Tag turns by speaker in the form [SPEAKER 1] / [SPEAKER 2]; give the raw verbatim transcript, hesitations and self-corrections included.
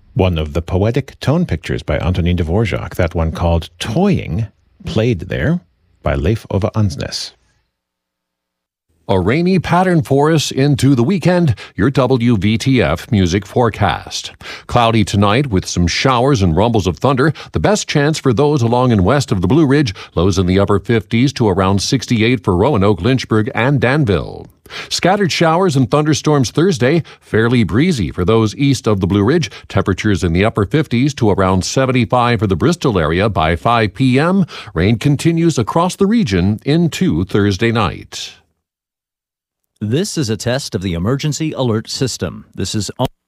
[SPEAKER 1] One of the poetic tone pictures by Antonin Dvorak, that one called Toying, played there by Leif Ove Ansnes.
[SPEAKER 2] A rainy pattern for us into the weekend, your W V T F music forecast. Cloudy tonight with some showers and rumbles of thunder. The best chance for those along and west of the Blue Ridge. Lows in the upper fifties to around sixty-eight for Roanoke, Lynchburg, and Danville. Scattered showers and thunderstorms Thursday. Fairly breezy for those east of the Blue Ridge. Temperatures in the upper fifties to around seventy-five for the Bristol area by five p.m. Rain continues across the region into Thursday night.
[SPEAKER 3] This is a test of the emergency alert system. This is